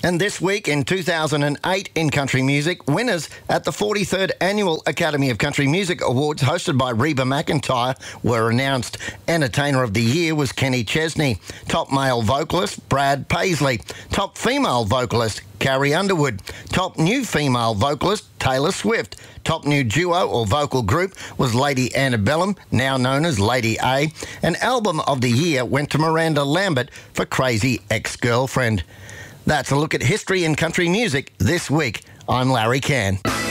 And this week in 2008 in country music, winners at the 43rd Annual Academy of Country Music Awards hosted by Reba McEntire were announced. Entertainer of the Year was Kenny Chesney. Top male vocalist, Brad Paisley. Top female vocalist, Carrie Underwood. Top new female vocalist, Taylor Swift. Top new duo or vocal group was Lady Antebellum, now known as Lady A. And Album of the Year went to Miranda Lambert for Crazy Ex-Girlfriend. That's a look at history in country music this week. I'm Larry Cann.